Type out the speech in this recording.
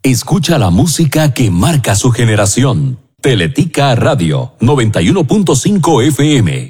Escucha la música que marca su generación. Teletica Radio 91.5 FM.